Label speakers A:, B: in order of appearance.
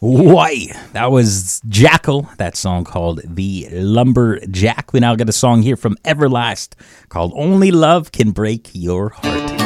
A: Why? That was Jackal, that song called The Lumberjack. We now get a song here from Everlast called Only Love Can Break Your Heart.